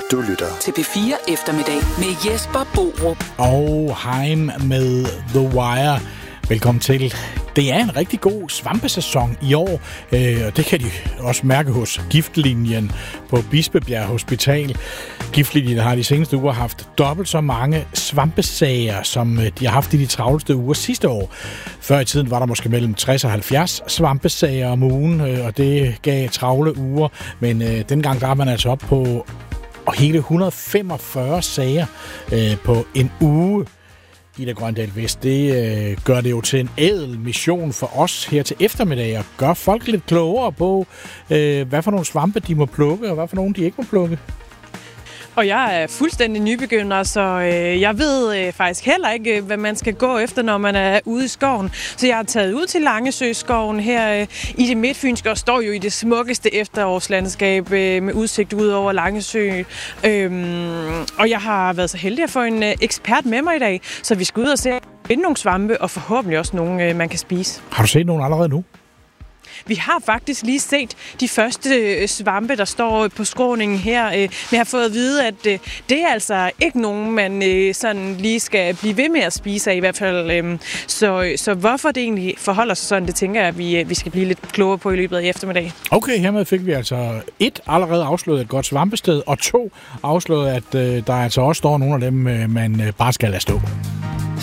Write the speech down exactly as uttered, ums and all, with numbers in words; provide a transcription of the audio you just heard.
Du lytter til P fire Eftermiddag med Jesper Borup og Heim med The Wire. Velkommen til. Det er en rigtig god svampesæson i år, øh, og det kan de også mærke hos Giftlinjen på Bispebjerg Hospital. Giftlinjen har de seneste uger haft dobbelt så mange svampesager, som de har haft i de travleste uger sidste år. Før i tiden var der måske mellem tres og halvfjerds svampesager om ugen, øh, og det gav travle uger, men øh, dengang var man altså op på og hele et hundrede og femogfyrre sager øh, på en uge. Ida Grøndal Vest, det øh, gør det jo til en ædel mission for os her til eftermiddag at gøre folk lidt klogere på, øh, hvad for nogle svampe de må plukke, og hvad for nogle de ikke må plukke. Og jeg er fuldstændig nybegynder, så øh, jeg ved øh, faktisk heller ikke, hvad man skal gå efter, når man er ude i skoven. Så jeg har taget ud til Langesøskoven her øh, i det midtfynske, og står jo i det smukkeste efterårslandskab øh, med udsigt ud over Langesø. Øhm, og jeg har været så heldig at få en øh, ekspert med mig i dag, så vi skal ud og se finde nogle svampe, og forhåbentlig også nogle, øh, man kan spise. Har du set nogen allerede nu? Vi har faktisk lige set de første svampe, der står på skråningen her. Men jeg har fået at vide, at det er altså ikke nogen, man sådan lige skal blive ved med at spise af i hvert fald. Så, så hvorfor det egentlig forholder sig sådan, det tænker jeg, at vi, vi skal blive lidt klogere på i løbet af eftermiddag. Okay, hermed fik vi altså et allerede afslået et godt svampested, og to afslået, at der altså også står nogle af dem, man bare skal lade stå.